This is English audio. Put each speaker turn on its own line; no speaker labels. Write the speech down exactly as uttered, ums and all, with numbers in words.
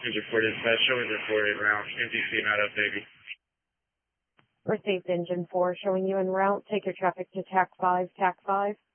Engine four dispatch, showing reported route, N D C not up, baby.
Received Engine four, showing you en route. Take your traffic to T A C five, T A C five.